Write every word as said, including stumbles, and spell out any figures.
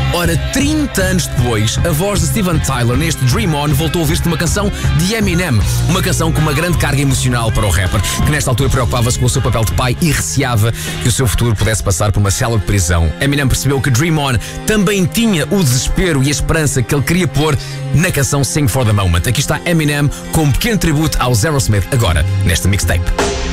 Ora, trinta anos depois, a voz de Steven Tyler neste Dream On voltou a ouvir-se numa canção de Eminem. Uma canção com uma grande carga emocional para o rapper, que nesta altura preocupava-se com o seu papel de pai e receava que o seu futuro pudesse passar por uma cela de prisão. Eminem percebeu que Dream On também tinha o desespero e a esperança que ele queria pôr na canção Sing for the Moment. Aqui está Eminem com um pequeno tributo ao Aerosmith, agora nesta mixtape.